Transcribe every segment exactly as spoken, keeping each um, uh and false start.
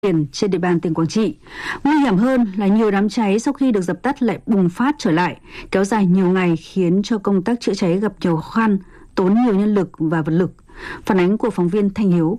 biển trên địa bàn tỉnh Quảng Trị. Nguy hiểm hơn là nhiều đám cháy sau khi được dập tắt lại bùng phát trở lại, kéo dài nhiều ngày khiến cho công tác chữa cháy gặp nhiều khó khăn, tốn nhiều nhân lực và vật lực. Phản ánh của phóng viên Thanh Hiếu.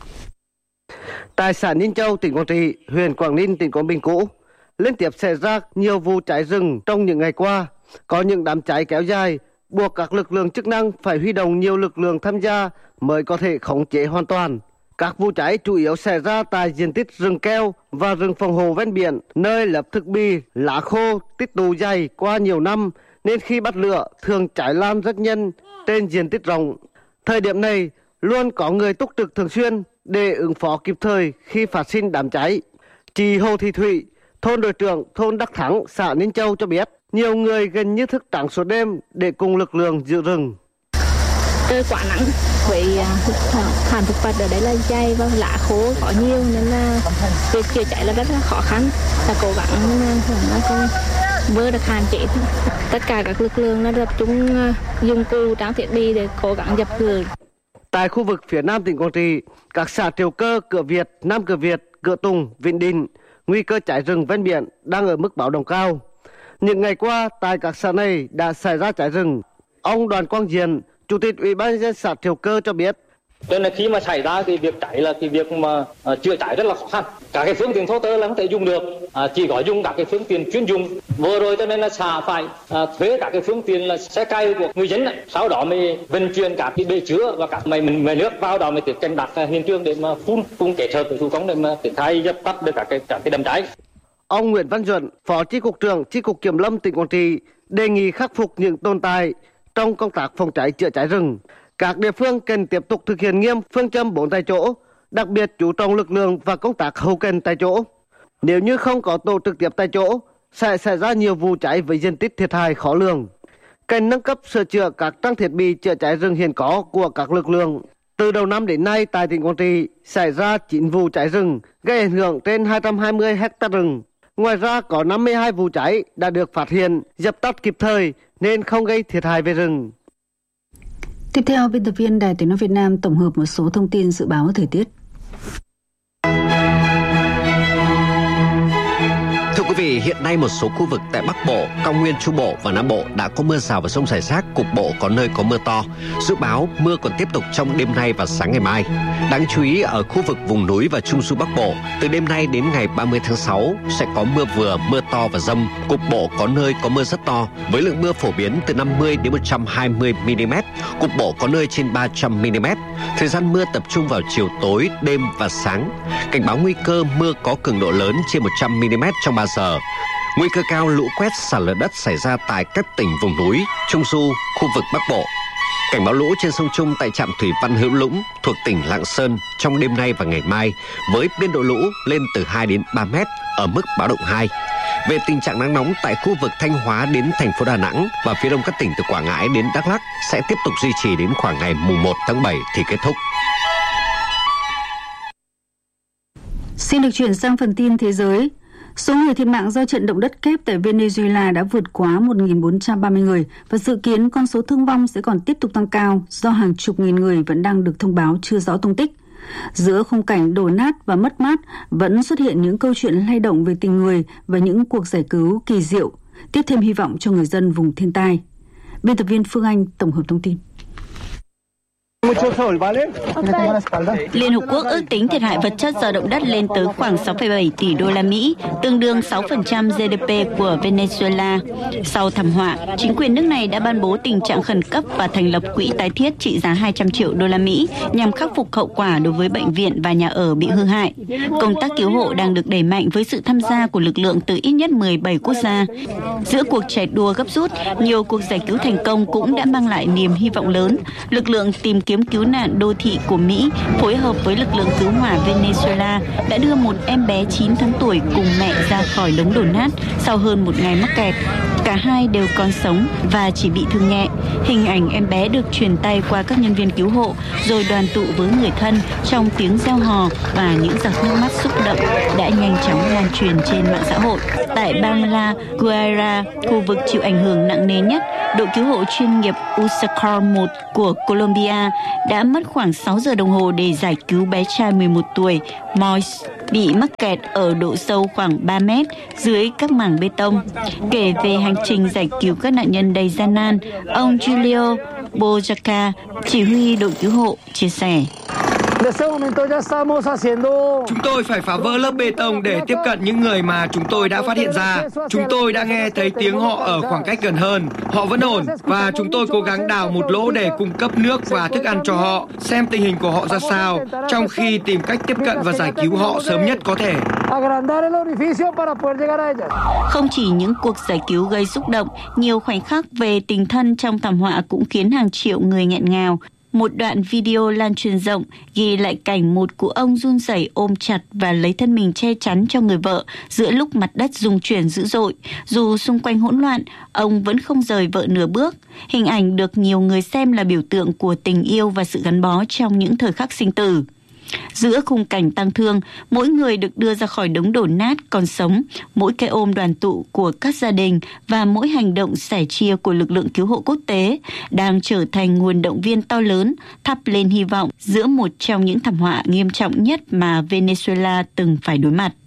Tại xã Ninh Châu, tỉnh Quảng Trị, huyện Quảng Ninh, tỉnh Quảng Bình cũ, liên tiếp xảy ra nhiều vụ cháy rừng trong những ngày qua. Có những đám cháy kéo dài, buộc các lực lượng chức năng phải huy động nhiều lực lượng tham gia mới có thể khống chế hoàn toàn. Các vụ cháy chủ yếu xảy ra tại diện tích rừng keo và rừng phòng hộ ven biển, nơi lớp thực bì, lá khô tích tụ dày qua nhiều năm, nên khi bắt lửa thường cháy lan rất nhanh trên diện tích rộng. Thời điểm này, luôn có người túc trực thường xuyên để ứng phó kịp thời khi phát sinh đám cháy. Chị Hồ Thị Thủy, thôn đội trưởng thôn Đắc Thắng, xã Ninh Châu cho biết, nhiều người gần như thức trắng suốt đêm để cùng lực lượng giữ rừng. Trời quá nắng, với thảm thực vật ở đấy là dày và lá khô có nhiều nên là việc chữa cháy là rất là khó khăn. Là cố gắng nó không vừa được hạn chế. Tất cả các lực lượng nó tập trung dụng cụ trang thiết bị để cố gắng dập lửa. Tại khu vực phía Nam tỉnh Quảng Trị, các xã Triều Cơ, Cửa Việt, Nam Cửa Việt, Cửa Tùng, Vĩnh Đình, nguy cơ cháy rừng ven biển đang ở mức báo động cao. Những ngày qua, tại các xã này đã xảy ra cháy rừng. Ông Đoàn Quang Diền, Chủ tịch Ủy ban nhân dân xã Triều Cơ cho biết. Cho nên khi mà xảy ra cái việc cháy là cái việc mà uh, chữa cháy rất là khó khăn. Cả cái phương tiện thô tơ là không thể dùng được, uh, chỉ có dùng các cái phương tiện chuyên dùng. Vừa rồi cho nên là xã phải uh, thuê các cái phương tiện là xe cày của người dân này, sau đó mới vận chuyển các cái bể chứa và các máy máy nước vào đó mới tiến hành đặt hiện trường để mà phun cùng kết hợp với thủ công để mà triển khai dập tắt được các cái các cái đám cháy. Ông Nguyễn Văn Duẩn, Phó Chi cục trưởng Chi cục Kiểm lâm tỉnh Quảng Trị đề nghị khắc phục những tồn tại trong công tác phòng cháy chữa cháy rừng. Các địa phương cần tiếp tục thực hiện nghiêm phương châm bốn tại chỗ, đặc biệt chú trọng lực lượng và công tác hậu cần tại chỗ. Nếu như không có tổ trực tiếp tại chỗ, sẽ xảy ra nhiều vụ cháy với diện tích thiệt hại khó lường. Cần nâng cấp sửa chữa các trang thiết bị chữa cháy rừng hiện có của các lực lượng. Từ đầu năm đến nay tại tỉnh Quảng Trị xảy ra chín vụ cháy rừng gây ảnh hưởng trên hai trăm hai mươi héc-ta rừng. Ngoài ra có năm mươi hai vụ cháy đã được phát hiện, dập tắt kịp thời nên không gây thiệt hại về rừng. Tiếp theo, biên tập viên Đài Tiếng nói Việt Nam tổng hợp một số thông tin dự báo thời tiết. Thưa quý vị, hiện nay một số khu vực tại Bắc Bộ, Cao Nguyên, Trung Bộ và Nam Bộ đã có mưa rào và dông rải rác, cục bộ có nơi có mưa to. Dự báo mưa còn tiếp tục trong đêm nay và sáng ngày mai. Đáng chú ý ở khu vực vùng núi và Trung du Bắc Bộ, từ đêm nay đến ngày ba mươi tháng sáu sẽ có mưa vừa, mưa to và dông, cục bộ có nơi có mưa rất to, với lượng mưa phổ biến từ năm mươi đến một trăm hai mươi mi-li-mét, cục bộ có nơi trên ba trăm mi-li-mét. Thời gian mưa tập trung vào chiều tối, đêm và sáng. Cảnh báo nguy cơ mưa có cường độ lớn trên một trăm mi-li-mét trong ba giờ. Nguy cơ cao lũ quét, sạt lở đất xảy ra tại các tỉnh vùng núi, Trung du, khu vực Bắc Bộ. Cảnh báo lũ trên sông Trung tại trạm thủy văn Hữu Lũng thuộc tỉnh Lạng Sơn trong đêm nay và ngày mai với biên độ lũ lên từ hai đến ba mét ở mức báo động hai. Về tình trạng nắng nóng tại khu vực Thanh Hóa đến thành phố Đà Nẵng và phía đông các tỉnh từ Quảng Ngãi đến Đắk Lắk sẽ tiếp tục duy trì đến khoảng ngày mùng một tháng bảy thì kết thúc. Xin được chuyển sang phần tin thế giới. Số người thiệt mạng do trận động đất kép tại Venezuela đã vượt quá một nghìn bốn trăm ba mươi người và dự kiến con số thương vong sẽ còn tiếp tục tăng cao do hàng chục nghìn người vẫn đang được thông báo chưa rõ tung tích. Giữa khung cảnh đổ nát và mất mát vẫn xuất hiện những câu chuyện lay động về tình người và những cuộc giải cứu kỳ diệu, tiếp thêm hy vọng cho người dân vùng thiên tai. Biên tập viên Phương Anh tổng hợp thông tin. Liên Hợp Quốc ước tính thiệt hại vật chất do động đất lên tới khoảng sáu phẩy bảy tỷ đô la Mỹ, tương đương sáu phần trăm giê đê pê của Venezuela. Sau thảm họa, chính quyền nước này đã ban bố tình trạng khẩn cấp và thành lập quỹ tái thiết trị giá hai trăm triệu đô la Mỹ nhằm khắc phục hậu quả đối với bệnh viện và nhà ở bị hư hại. Công tác cứu hộ đang được đẩy mạnh với sự tham gia của lực lượng từ ít nhất mười bảy quốc gia. Giữa cuộc chạy đua gấp rút, nhiều cuộc giải cứu thành công cũng đã mang lại niềm hy vọng lớn. Lực lượng tìm kiếm cứu nạn đô thị của Mỹ phối hợp với lực lượng cứu hỏa Venezuela đã đưa một em bé chín tháng tuổi cùng mẹ ra khỏi đống đổ nát sau hơn một ngày mắc kẹt. Cả hai đều còn sống và chỉ bị thương nhẹ. Hình ảnh em bé được truyền tay qua các nhân viên cứu hộ rồi đoàn tụ với người thân trong tiếng reo hò và những giọt nước mắt xúc động đã nhanh chóng lan truyền trên mạng xã hội. Tại bang La Guaira, khu vực chịu ảnh hưởng nặng nề nhất, đội cứu hộ chuyên nghiệp USACAR một của Colombia đã mất khoảng sáu giờ đồng hồ để giải cứu bé trai mười một tuổi Moise. bị mắc kẹt ở độ sâu khoảng ba mét dưới các mảng bê tông. Kể về hành trình giải cứu các nạn nhân đầy gian nan, ông Julio Bojaca, chỉ huy đội cứu hộ, chia sẻ. Chúng tôi phải phá vỡ lớp bê tông để tiếp cận những người mà chúng tôi đã phát hiện ra. Chúng tôi đã nghe thấy tiếng họ ở khoảng cách gần hơn. Họ vẫn ổn và chúng tôi cố gắng đào một lỗ để cung cấp nước và thức ăn cho họ, xem tình hình của họ ra sao, trong khi tìm cách tiếp cận và giải cứu họ sớm nhất có thể. Không chỉ những cuộc giải cứu gây xúc động, nhiều khoảnh khắc về tình thân trong thảm họa cũng khiến hàng triệu người nghẹn ngào. Một đoạn video lan truyền rộng ghi lại cảnh một cụ ông run rẩy ôm chặt và lấy thân mình che chắn cho người vợ giữa lúc mặt đất rung chuyển dữ dội. Dù xung quanh hỗn loạn, ông vẫn không rời vợ nửa bước. Hình ảnh được nhiều người xem là biểu tượng của tình yêu và sự gắn bó trong những thời khắc sinh tử. Giữa khung cảnh tang thương, mỗi người được đưa ra khỏi đống đổ nát còn sống, mỗi cái ôm đoàn tụ của các gia đình và mỗi hành động sẻ chia của lực lượng cứu hộ quốc tế đang trở thành nguồn động viên to lớn, thắp lên hy vọng giữa một trong những thảm họa nghiêm trọng nhất mà Venezuela từng phải đối mặt.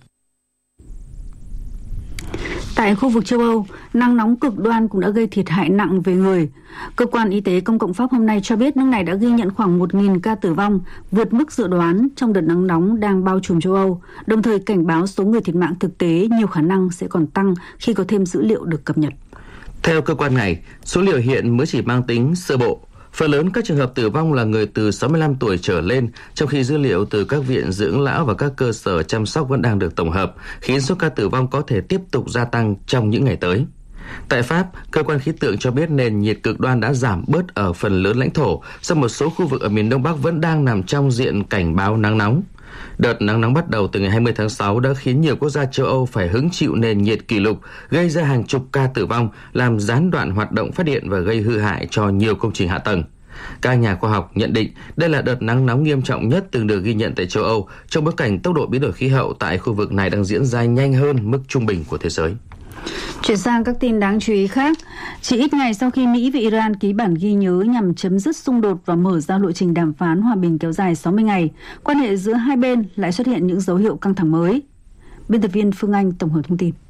Tại khu vực châu Âu, nắng nóng cực đoan cũng đã gây thiệt hại nặng về người. Cơ quan Y tế Công cộng Pháp hôm nay cho biết nước này đã ghi nhận khoảng một nghìn ca tử vong, vượt mức dự đoán trong đợt nắng nóng đang bao trùm châu Âu, đồng thời cảnh báo số người thiệt mạng thực tế nhiều khả năng sẽ còn tăng khi có thêm dữ liệu được cập nhật. Theo cơ quan này, số liệu hiện mới chỉ mang tính sơ bộ. Phần lớn các trường hợp tử vong là người từ sáu mươi lăm tuổi trở lên, trong khi dữ liệu từ các viện dưỡng lão và các cơ sở chăm sóc vẫn đang được tổng hợp, khiến số ca tử vong có thể tiếp tục gia tăng trong những ngày tới. Tại Pháp, cơ quan khí tượng cho biết nền nhiệt cực đoan đã giảm bớt ở phần lớn lãnh thổ, song một số khu vực ở miền Đông Bắc vẫn đang nằm trong diện cảnh báo nắng nóng. Đợt nắng nóng bắt đầu từ ngày hai mươi tháng sáu đã khiến nhiều quốc gia châu Âu phải hứng chịu nền nhiệt kỷ lục, gây ra hàng chục ca tử vong, làm gián đoạn hoạt động phát điện và gây hư hại cho nhiều công trình hạ tầng. Các nhà khoa học nhận định đây là đợt nắng nóng nghiêm trọng nhất từng được ghi nhận tại châu Âu, trong bối cảnh tốc độ biến đổi khí hậu tại khu vực này đang diễn ra nhanh hơn mức trung bình của thế giới. Chuyển sang các tin đáng chú ý khác, chỉ ít ngày sau khi Mỹ và Iran ký bản ghi nhớ nhằm chấm dứt xung đột và mở ra lộ trình đàm phán hòa bình kéo dài sáu mươi ngày, quan hệ giữa hai bên lại xuất hiện những dấu hiệu căng thẳng mới. Biên tập viên Phương Anh tổng hợp thông tin.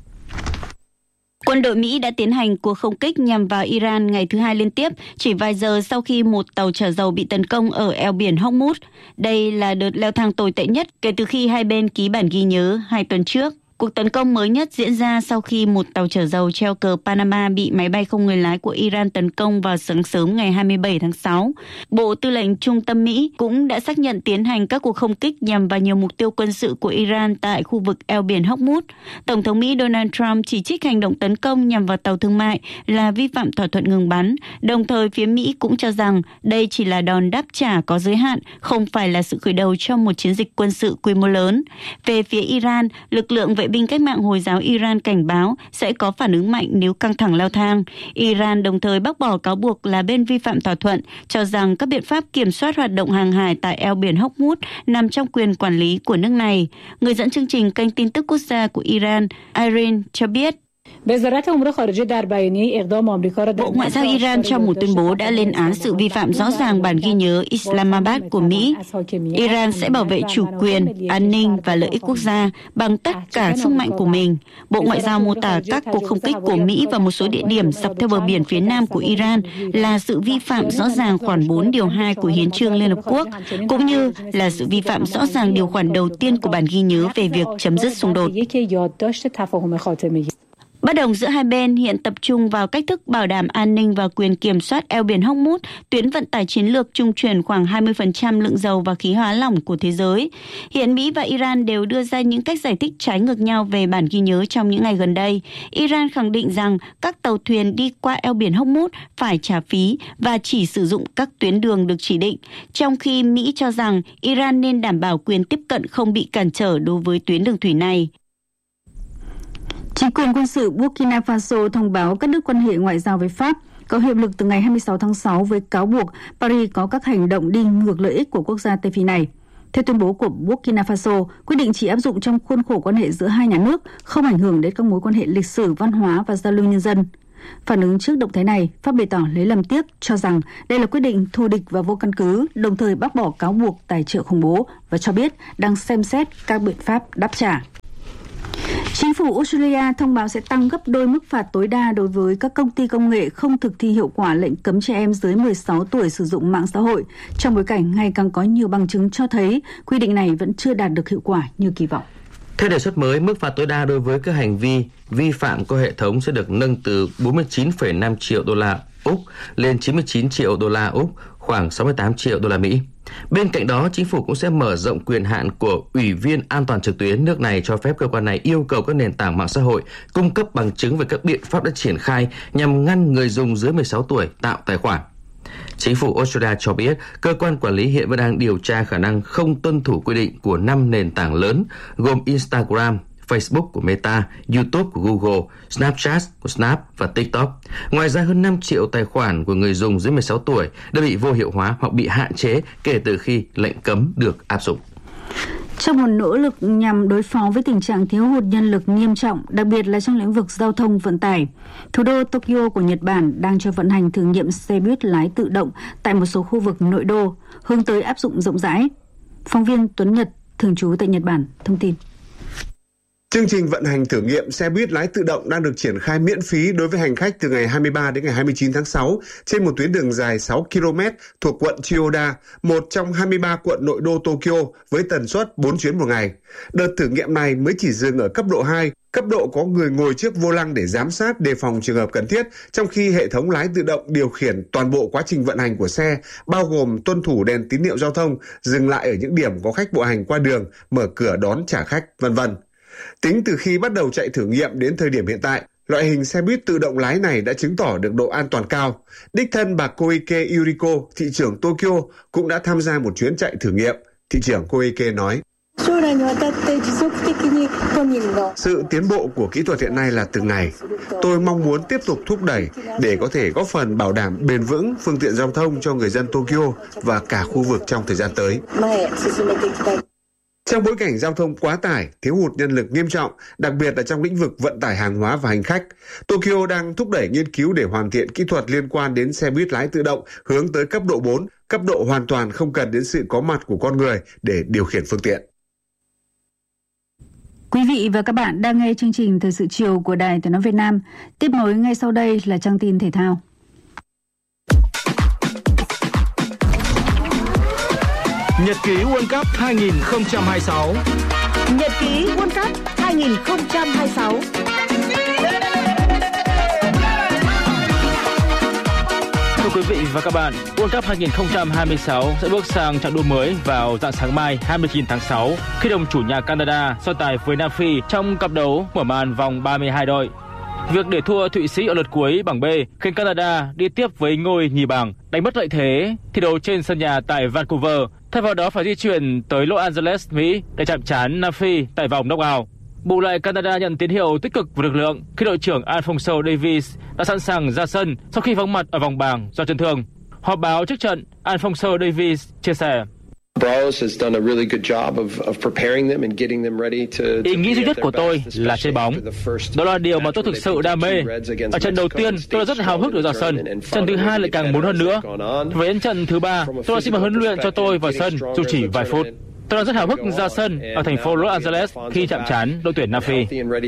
Quân đội Mỹ đã tiến hành cuộc không kích nhằm vào Iran ngày thứ hai liên tiếp, chỉ vài giờ sau khi một tàu chở dầu bị tấn công ở eo biển Hormuz. Đây là đợt leo thang tồi tệ nhất kể từ khi hai bên ký bản ghi nhớ hai tuần trước. Cuộc tấn công mới nhất diễn ra sau khi một tàu chở dầu treo cờ Panama bị máy bay không người lái của Iran tấn công vào sáng sớm ngày hai mươi bảy tháng sáu. Bộ Tư lệnh Trung tâm Mỹ cũng đã xác nhận tiến hành các cuộc không kích nhằm vào nhiều mục tiêu quân sự của Iran tại khu vực eo biển Hormuz. Tổng thống Mỹ Donald Trump chỉ trích hành động tấn công nhằm vào tàu thương mại là vi phạm thỏa thuận ngừng bắn. Đồng thời, phía Mỹ cũng cho rằng đây chỉ là đòn đáp trả có giới hạn, không phải là sự khởi đầu cho một chiến dịch quân sự quy mô lớn. Về phía Iran, lực lượng vệ binh cách mạng Hồi giáo Iran cảnh báo sẽ có phản ứng mạnh nếu căng thẳng leo thang. Iran đồng thời bác bỏ cáo buộc là bên vi phạm thỏa thuận, cho rằng các biện pháp kiểm soát hoạt động hàng hải tại eo biển Hormuz nằm trong quyền quản lý của nước này. Người dẫn chương trình kênh tin tức quốc gia của Iran, Irene, cho biết Bộ Ngoại giao Iran trong một tuyên bố đã lên án sự vi phạm rõ ràng bản ghi nhớ Islamabad của Mỹ. Iran sẽ bảo vệ chủ quyền, an ninh và lợi ích quốc gia bằng tất cả sức mạnh của mình. Bộ Ngoại giao mô tả các cuộc không kích của Mỹ vào một số địa điểm dọc theo bờ biển phía nam của Iran là sự vi phạm rõ ràng khoản bốn điều hai của Hiến chương Liên Hợp Quốc, cũng như là sự vi phạm rõ ràng điều khoản đầu tiên của bản ghi nhớ về việc chấm dứt xung đột. Bất đồng giữa hai bên hiện tập trung vào cách thức bảo đảm an ninh và quyền kiểm soát eo biển Hormuz, tuyến vận tải chiến lược trung chuyển khoảng hai mươi phần trăm lượng dầu và khí hóa lỏng của thế giới. Hiện Mỹ và Iran đều đưa ra những cách giải thích trái ngược nhau về bản ghi nhớ trong những ngày gần đây. Iran khẳng định rằng các tàu thuyền đi qua eo biển Hormuz phải trả phí và chỉ sử dụng các tuyến đường được chỉ định, trong khi Mỹ cho rằng Iran nên đảm bảo quyền tiếp cận không bị cản trở đối với tuyến đường thủy này. Chính quyền quân sự Burkina Faso thông báo cắt đứt quan hệ ngoại giao với Pháp, có hiệu lực từ ngày hai mươi sáu tháng sáu với cáo buộc Paris có các hành động đi ngược lợi ích của quốc gia Tây Phi này. Theo tuyên bố của Burkina Faso, quyết định chỉ áp dụng trong khuôn khổ quan hệ giữa hai nhà nước, không ảnh hưởng đến các mối quan hệ lịch sử, văn hóa và giao lưu nhân dân. Phản ứng trước động thái này, Pháp bày tỏ lấy làm tiếc, cho rằng đây là quyết định thù địch và vô căn cứ, đồng thời bác bỏ cáo buộc tài trợ khủng bố và cho biết đang xem xét các biện pháp đáp trả. Chính phủ Australia thông báo sẽ tăng gấp đôi mức phạt tối đa đối với các công ty công nghệ không thực thi hiệu quả lệnh cấm trẻ em dưới mười sáu tuổi sử dụng mạng xã hội, trong bối cảnh ngày càng có nhiều bằng chứng cho thấy quy định này vẫn chưa đạt được hiệu quả như kỳ vọng. Theo đề xuất mới, mức phạt tối đa đối với các hành vi vi phạm qua hệ thống sẽ được nâng từ bốn mươi chín phẩy năm triệu đô la Úc lên chín mươi chín triệu đô la Úc, khoảng sáu mươi tám triệu đô la Mỹ. Bên cạnh đó, chính phủ cũng sẽ mở rộng quyền hạn của Ủy viên An toàn trực tuyến nước này, cho phép cơ quan này yêu cầu các nền tảng mạng xã hội cung cấp bằng chứng về các biện pháp đã triển khai nhằm ngăn người dùng dưới mười sáu tuổi tạo tài khoản. Chính phủ Australia cho biết cơ quan quản lý hiện vẫn đang điều tra khả năng không tuân thủ quy định của năm nền tảng lớn gồm Instagram, Facebook của Meta, YouTube của Google, Snapchat của Snap và TikTok. Ngoài ra, hơn năm triệu tài khoản của người dùng dưới mười sáu tuổi đã bị vô hiệu hóa hoặc bị hạn chế kể từ khi lệnh cấm được áp dụng. Trong một nỗ lực nhằm đối phó với tình trạng thiếu hụt nhân lực nghiêm trọng, đặc biệt là trong lĩnh vực giao thông vận tải, thủ đô Tokyo của Nhật Bản đang cho vận hành thử nghiệm xe buýt lái tự động tại một số khu vực nội đô, hướng tới áp dụng rộng rãi. Phóng viên Tuấn Nhật, thường trú tại Nhật Bản, thông tin. Chương trình vận hành thử nghiệm xe buýt lái tự động đang được triển khai miễn phí đối với hành khách từ ngày hai mươi ba đến ngày hai mươi chín tháng sáu trên một tuyến đường dài sáu ki lô mét thuộc quận Chiyoda, một trong hai mươi ba quận nội đô Tokyo với tần suất bốn chuyến một ngày. Đợt thử nghiệm này mới chỉ dừng ở cấp độ hai, cấp độ có người ngồi trước vô lăng để giám sát đề phòng trường hợp cần thiết, trong khi hệ thống lái tự động điều khiển toàn bộ quá trình vận hành của xe, bao gồm tuân thủ đèn tín hiệu giao thông, dừng lại ở những điểm có khách bộ hành qua đường, mở cửa đón trả khách, vân vân. Tính từ khi bắt đầu chạy thử nghiệm đến thời điểm hiện tại, loại hình xe buýt tự động lái này đã chứng tỏ được độ an toàn cao. Đích thân bà Koike Yuriko, thị trưởng Tokyo, cũng đã tham gia một chuyến chạy thử nghiệm. Thị trưởng Koike nói: Sự tiến bộ của kỹ thuật hiện nay là từng ngày. Tôi mong muốn tiếp tục thúc đẩy để có thể góp phần bảo đảm bền vững phương tiện giao thông cho người dân Tokyo và cả khu vực trong thời gian tới. Trong bối cảnh giao thông quá tải, thiếu hụt nhân lực nghiêm trọng, đặc biệt là trong lĩnh vực vận tải hàng hóa và hành khách, Tokyo đang thúc đẩy nghiên cứu để hoàn thiện kỹ thuật liên quan đến xe buýt lái tự động hướng tới cấp độ bốn, cấp độ hoàn toàn không cần đến sự có mặt của con người để điều khiển phương tiện. Quý vị và các bạn đang nghe chương trình Thời sự chiều của Đài Tiếng nói Việt Nam. Tiếp nối ngay sau đây là trang tin thể thao. Nhật ký World Cup hai không hai sáu. Nhật ký World Cup hai không hai sáu. Thưa quý vị và các bạn, World Cup hai không hai sáu sẽ bước sang trận đua mới vào rạng sáng mai hai mươi chín tháng sáu khi đồng chủ nhà Canada so tài với Nam Phi trong cặp đấu mở màn vòng ba mươi hai đội. Việc để thua Thụy Sĩ ở lượt cuối bảng B khiến Canada đi tiếp với ngôi nhì bảng, đánh mất lợi thế thi đấu trên sân nhà tại Vancouver, thay vào đó phải di chuyển tới Los Angeles, Mỹ để chạm trán Nam Phi tại vòng knock-out. Bù lại, Canada nhận tín hiệu tích cực về lực lượng khi đội trưởng Alphonso Davies đã sẵn sàng ra sân sau khi vắng mặt ở vòng bảng do chấn thương. Họp báo trước trận, Alphonso Davies chia sẻ: Ý nghĩ duy nhất của tôi là chơi bóng. Đó là điều mà tôi thực sự đam mê. Ở trận đầu tiên, tôi đã rất háo hức được ra sân. Trận thứ hai lại càng muốn hơn nữa. Và đến trận thứ ba, tôi đã xin một huấn luyện cho tôi vào sân dù chỉ vài phút. Tôi đang rất háo hức ra sân ở thành phố Los Angeles khi chạm trán đội tuyển Nam Phi.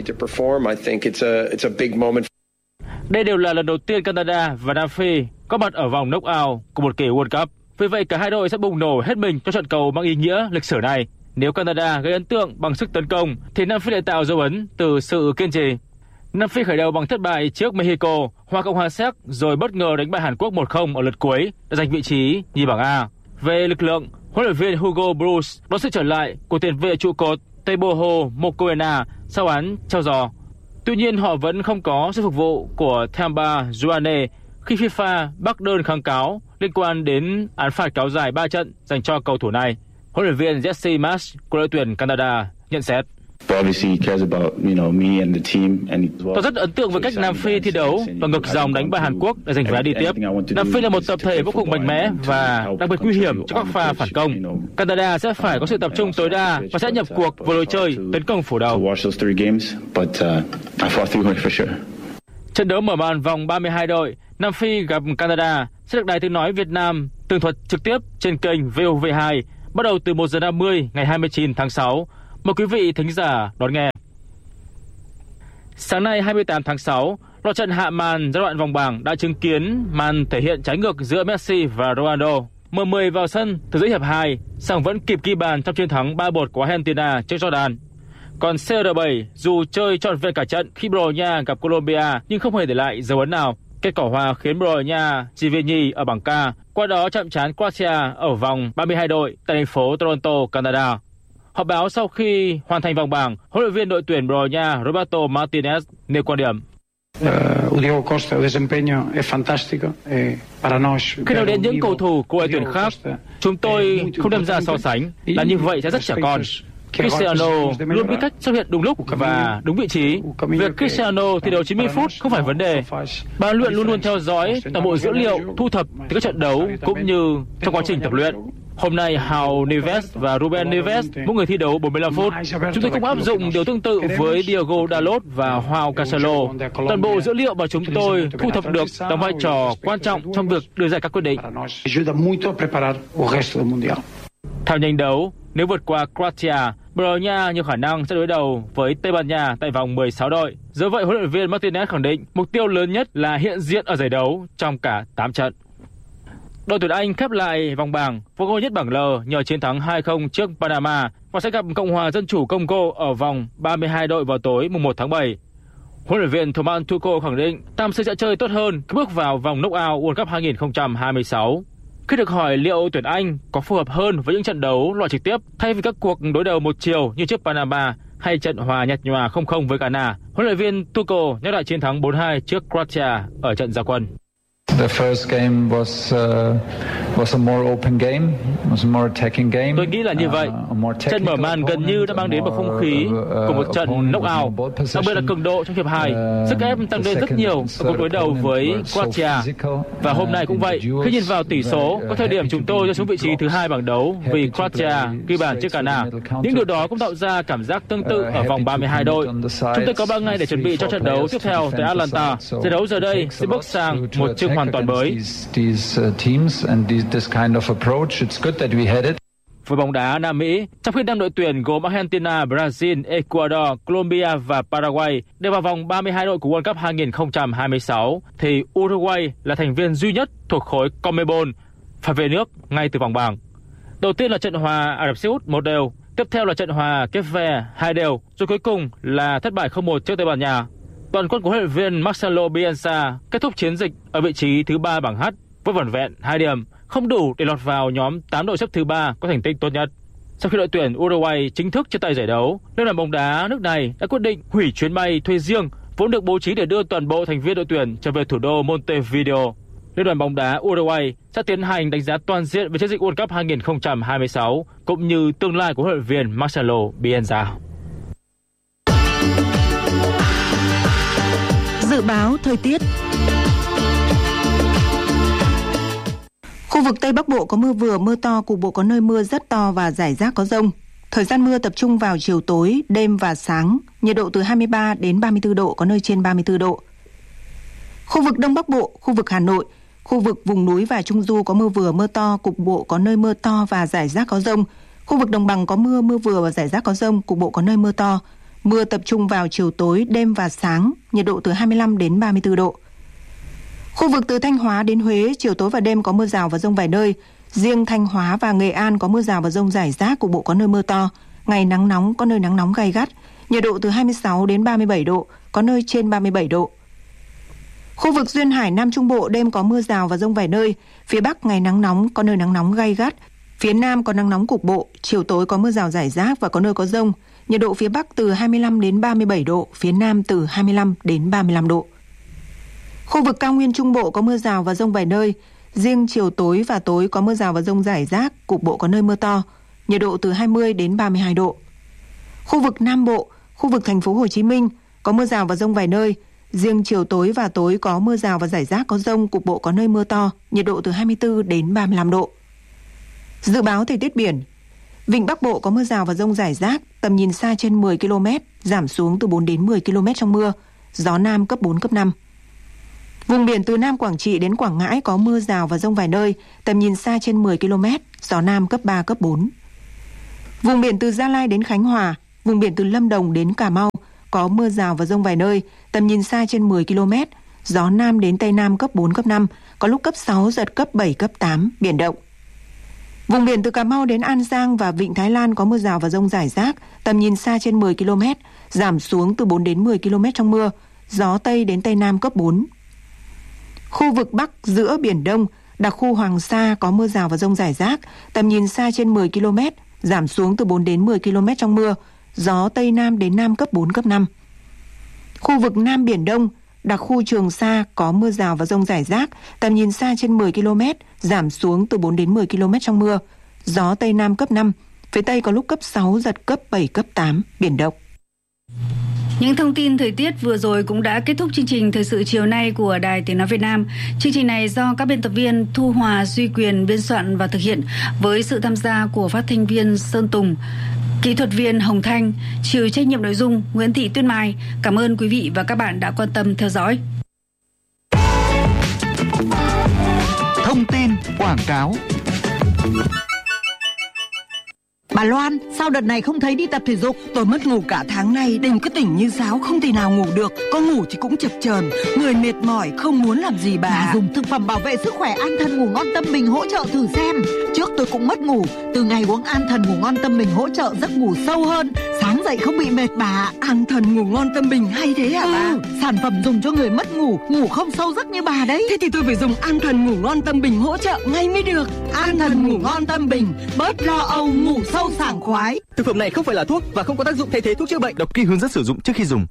Đây đều là lần đầu tiên Canada và Nam Phi có mặt ở vòng knock-out của một kỳ World Cup. Vì vậy, cả hai đội sẽ bùng nổ hết mình cho trận cầu mang ý nghĩa lịch sử này. Nếu Canada gây ấn tượng bằng sức tấn công, thì Nam Phi lại tạo dấu ấn từ sự kiên trì. Nam Phi khởi đầu bằng thất bại trước Mexico, hòa Cộng hòa Séc, rồi bất ngờ đánh bại Hàn Quốc một không ở lượt cuối để giành vị trí nhì bảng A. Về lực lượng, huấn luyện viên Hugo Broos đón sự trở lại của tiền vệ trụ cột Teboho Mokoena sau án treo giò. Tuy nhiên, họ vẫn không có sự phục vụ của Thamba Zwane khi FIFA bác đơn kháng cáo liên quan đến án phạt kéo dài ba trận dành cho cầu thủ này. Huấn luyện viên Jesse Marsh của đội tuyển Canada nhận xét: Tôi rất ấn tượng với cách Nam Phi thi đấu và ngược dòng đánh bại Hàn Quốc để giành vé đi tiếp. Nam Phi là một tập thể vô cùng mạnh mẽ và đặc biệt nguy hiểm cho các pha phản công. Canada sẽ phải có sự tập trung tối đa và sẽ nhập cuộc vào lối chơi tấn công phủ đầu. Trận đấu mở màn vòng ba mươi hai đội Nam Phi gặp Canada sẽ được Đài Tiếng nói Việt Nam tường thuật trực tiếp trên kênh vê o vê hai bắt đầu từ một giờ năm mươi ngày hai mươi chín tháng sáu. Mời quý vị thính giả đón nghe. Sáng nay hai mươi tám tháng sáu, loạt trận hạ màn giai đoạn vòng bảng đã chứng kiến màn thể hiện trái ngược giữa Messi và Ronaldo. M mười vào sân từ giữa hiệp hai, song vẫn kịp ghi bàn trong chiến thắng ba một của Argentina trước Jordan. Còn xê rờ bảy dù chơi trọn vẹn cả trận khi Bồ Đào Nha gặp Colombia nhưng không hề để lại dấu ấn nào. Kết quả hòa khiến Bồ Đào Nha chỉ về nhì ở bảng K, qua đó chạm trán Croatia ở vòng ba mươi hai đội tại thành phố Toronto, Canada. Họp báo sau khi hoàn thành vòng bảng, huấn luyện viên đội tuyển Bồ Đào Nha Roberto Martinez nêu quan điểm. Khi nói đến những cầu thủ của đội tuyển khác, chúng tôi không đem ra so sánh, là như vậy sẽ rất trẻ con. Cristiano luôn biết cách xuất hiện đúng lúc và đúng vị trí. Việc Cristiano thi đấu chín mươi phút không phải vấn đề. Ban luyện luôn luôn theo dõi toàn bộ dữ liệu thu thập từ các trận đấu cũng như trong quá trình tập luyện. Hôm nay Raul Neves và Ruben Neves mỗi người thi đấu bốn mươi lăm phút. Chúng tôi cũng áp dụng điều tương tự với Diego Dalot và Joao Cancelo. Toàn bộ dữ liệu mà chúng tôi thu thập được đóng vai trò quan trọng trong việc đưa ra các quyết định. Theo nhanh đấu, nếu vượt qua Croatia, Bồ Đào Nha nhiều khả năng sẽ đối đầu với Tây Ban Nha tại vòng mười sáu đội. Do vậy, huấn luyện viên Martinez khẳng định mục tiêu lớn nhất là hiện diện ở giải đấu trong cả tám trận. Đội tuyển Anh khép lại vòng bảng vô ngôi nhất bảng L nhờ chiến thắng hai không trước Panama và sẽ gặp Cộng hòa Dân chủ Congo ở vòng ba mươi hai đội vào tối mùng một tháng bảy. Huấn luyện viên Thomas Tuchel khẳng định Tam Sư sẽ chơi tốt hơn khi bước vào vòng knock-out World Cup hai không hai sáu. Khi được hỏi liệu tuyển Anh có phù hợp hơn với những trận đấu loại trực tiếp thay vì các cuộc đối đầu một chiều như trước Panama hay trận hòa nhạt nhòa không không với Ghana, huấn luyện viên Tuchel nhắc lại chiến thắng bốn hai trước Croatia ở trận ra quân. The first game was uh, was a more open game, was a more attacking game. Tôi nghĩ là như vậy. Trận mở màn gần như đã mang đến một không khí của một trận knock-out, đặc biệt là cường độ trong hiệp hai. Sức ép tăng lên rất nhiều ở cuộc đối đầu với Croatia. Và hôm nay cũng vậy. Khi nhìn vào tỷ số, có thời điểm chúng tôi rơi xuống vị trí thứ hai bảng đấu vì Croatia ghi bàn trước Ghana. Những điều đó cũng tạo ra cảm giác tương tự ở vòng ba mươi hai đội. Chúng tôi có ba ngày để chuẩn bị cho trận đấu tiếp theo tại Atlanta. Giải đấu giờ đây sẽ bước sang một chương hoàn toàn mới. Với bóng đá Nam Mỹ, trong khi năm đội tuyển gồm Argentina, Brazil, Ecuador, Colombia và Paraguay đều vào vòng ba mươi hai đội của World Cup hai không hai sáu, thì Uruguay là thành viên duy nhất thuộc khối CONMEBOL phải về nước ngay từ vòng bảng. Đầu tiên là trận hòa Ả Rập Xê Út một đều, tiếp theo là trận hòa Cape Verde hai đều, rồi cuối cùng là thất bại không một trước Tây Ban Nha. Toàn quân của huấn luyện viên Marcelo Bielsa kết thúc chiến dịch ở vị trí thứ ba bảng H với vỏn vẹn hai điểm, không đủ để lọt vào nhóm tám đội xếp thứ ba có thành tích tốt nhất. Sau khi đội tuyển Uruguay chính thức chia tay giải đấu, Liên đoàn bóng đá nước này đã quyết định hủy chuyến bay thuê riêng vốn được bố trí để đưa toàn bộ thành viên đội tuyển trở về thủ đô Montevideo. Liên đoàn bóng đá Uruguay sẽ tiến hành đánh giá toàn diện về chiến dịch World Cup hai không hai sáu cũng như tương lai của huấn luyện viên Marcelo Bielsa. Dự báo thời tiết. Khu vực Tây Bắc Bộ có mưa vừa, mưa to, cục bộ có nơi mưa rất to và rải rác có dông. Thời gian mưa tập trung vào chiều tối, đêm và sáng, nhiệt độ từ hai mươi ba đến ba mươi tư độ, có nơi trên ba mươi tư độ. Khu vực Đông Bắc Bộ, khu vực Hà Nội, khu vực vùng núi và Trung Du có mưa vừa, mưa to, cục bộ có nơi mưa to và rải rác có dông. Khu vực Đồng Bằng có mưa, mưa vừa và rải rác có dông, cục bộ có nơi mưa to. Mưa tập trung vào chiều tối, đêm và sáng, nhiệt độ từ hai mươi lăm đến ba mươi tư độ. Khu vực từ Thanh Hóa đến Huế, chiều tối và đêm có mưa rào và dông vài nơi. Riêng Thanh Hóa và Nghệ An có mưa rào và dông rải rác, cục bộ có nơi mưa to. Ngày nắng nóng, có nơi nắng nóng gay gắt. Nhiệt độ từ hai mươi sáu đến ba mươi bảy độ, có nơi trên ba mươi bảy độ. Khu vực Duyên Hải Nam Trung Bộ đêm có mưa rào và dông vài nơi. Phía Bắc ngày nắng nóng, có nơi nắng nóng gay gắt. Phía Nam có nắng nóng cục bộ, chiều tối có mưa rào rải rác và có nơi có dông. Nhiệt độ phía Bắc từ hai mươi lăm đến ba mươi bảy độ, phía Nam từ hai mươi lăm đến ba mươi lăm độ. Khu vực Cao Nguyên Trung Bộ có mưa rào và dông vài nơi. Riêng chiều tối và tối có mưa rào và dông rải rác, cục bộ có nơi mưa to. Nhiệt độ từ hai mươi đến ba mươi hai độ. Khu vực Nam Bộ, khu vực thành phố Hồ Chí Minh có mưa rào và dông vài nơi. Riêng chiều tối và tối có mưa rào và rải rác có dông, cục bộ có nơi mưa to. Nhiệt độ từ hai mươi tư đến ba mươi lăm độ. Dự báo thời tiết biển. Vịnh Bắc Bộ có mưa rào và dông rải rác, tầm nhìn xa trên mười ki lô mét, giảm xuống từ bốn đến mười ki lô mét trong mưa, gió Nam cấp bốn, cấp năm. Vùng biển từ Nam Quảng Trị đến Quảng Ngãi có mưa rào và dông vài nơi, tầm nhìn xa trên mười ki lô mét, gió Nam cấp ba, cấp bốn. Vùng biển từ Gia Lai đến Khánh Hòa, vùng biển từ Lâm Đồng đến Cà Mau có mưa rào và dông vài nơi, tầm nhìn xa trên mười ki lô mét, gió Nam đến Tây Nam cấp bốn, cấp năm, có lúc cấp sáu, giật cấp bảy, cấp tám, biển động. Vùng biển từ Cà Mau đến An Giang và Vịnh Thái Lan có mưa rào và dông rải rác, tầm nhìn xa trên mười ki lô mét, giảm xuống từ bốn đến mười ki lô mét trong mưa, gió Tây đến Tây Nam cấp bốn. Khu vực Bắc giữa Biển Đông, đặc khu Hoàng Sa có mưa rào và dông rải rác, tầm nhìn xa trên mười ki lô mét, giảm xuống từ bốn đến mười ki lô mét trong mưa, gió Tây Nam đến Nam cấp bốn, cấp năm. Khu vực Nam Biển Đông, đặc khu Trường Sa có mưa rào và dông rải rác, tầm nhìn xa trên mười ki lô mét, giảm xuống từ bốn đến mười ki lô mét trong mưa, gió Tây Nam cấp năm, phía Tây có lúc cấp sáu, giật cấp bảy, cấp tám, biển động. Những thông tin thời tiết vừa rồi cũng đã kết thúc chương trình Thời sự chiều nay của Đài Tiếng Nói Việt Nam. Chương trình này do các biên tập viên Thu Hòa, Duy Quyền biên soạn và thực hiện với sự tham gia của phát thanh viên Sơn Tùng, kỹ thuật viên Hồng Thanh, chịu trách nhiệm nội dung Nguyễn Thị Tuyết Mai. Cảm ơn quý vị và các bạn đã quan tâm theo dõi. Thông tin quảng cáo. Bà Loan, sao đợt này không thấy đi tập thể dục? Tôi mất ngủ cả tháng nay, đêm cứ tỉnh như sáo, không thể nào ngủ được. Có ngủ thì cũng chập chờn, người mệt mỏi, không muốn làm gì bà. Bà dùng thực phẩm bảo vệ sức khỏe An Thần Ngủ Ngon Tâm Bình hỗ trợ thử xem. Trước tôi cũng mất ngủ, từ ngày uống An Thần Ngủ Ngon Tâm Bình hỗ trợ giấc ngủ sâu hơn, sáng dậy không bị mệt bà. An Thần Ngủ Ngon Tâm Bình hay thế hả ừ, bà? Sản phẩm dùng cho người mất ngủ, ngủ không sâu giấc như bà đấy. Thế thì tôi phải dùng An Thần Ngủ Ngon Tâm Bình hỗ trợ ngay mới được. An Thần Ngủ Ngon Tâm Bình, bớt lo âu, ngủ sâu sảng khoái. Thực phẩm này không phải là thuốc và không có tác dụng thay thế thuốc chữa bệnh. Đọc kỹ hướng dẫn sử dụng trước khi dùng.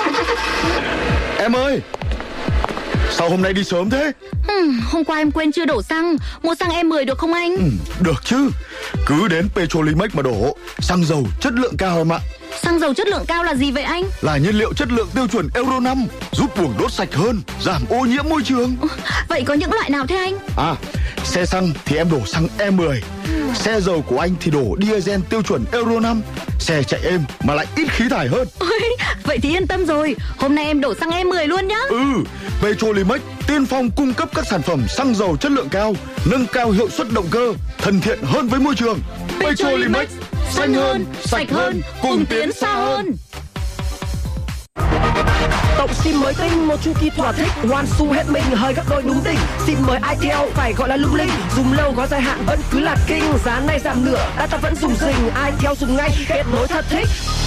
Em ơi, sao hôm nay đi sớm thế? Ừ, hôm qua em quên chưa đổ xăng. Mua xăng E mười được không anh? Ừ, được chứ. Cứ đến Petrolimex mà đổ. Xăng dầu chất lượng cao em ạ. Xăng dầu chất lượng cao là gì vậy anh? Là nhiên liệu chất lượng tiêu chuẩn Euro năm, giúp buồng đốt sạch hơn, giảm ô nhiễm môi trường. Vậy có những loại nào thế anh? À, xe xăng thì em đổ xăng E mười. ừ. Xe dầu của anh thì đổ diesel tiêu chuẩn Euro năm. Xe chạy êm mà lại ít khí thải hơn. Ôi, vậy thì yên tâm rồi. Hôm nay em đổ xăng E mười luôn nhá. Ừ, Petrolimex tiên phong cung cấp các sản phẩm xăng dầu chất lượng cao, nâng cao hiệu suất động cơ, thân thiện hơn với môi trường. Petrolimex, xanh hơn, sạch hơn, cùng tiến xa hơn. Tổng sim mới tinh, một chu kỳ thỏa thích, hoàn su hết mình, hơi gấp đôi đúng đỉnh. Sim mới i tê lờ phải gọi là lung linh, dùng lâu có dài hạn vẫn cứ là kinh, giá này giảm nửa, data vẫn dùng rình, i tê lờ dùng ngay, kết nối thật thích.